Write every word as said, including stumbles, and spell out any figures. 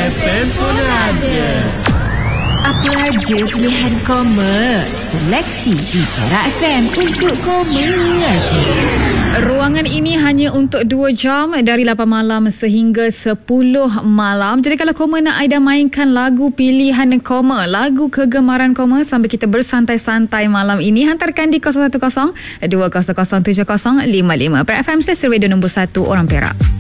F M pun ada. Apa aja pilihan koma, seleksi Hipara F M untuk koma aja. Ruangan ini hanya untuk dua jam dari lapan malam sehingga sepuluh malam. Jadi kalau koma nak Aida mainkan lagu pilihan koma, lagu kegemaran koma sambil kita bersantai-santai malam ini, hantarkan di kosong satu kosong dua kosong kosong tujuh kosong lima lima. Per F M Station Radio nombor satu Orang Perak.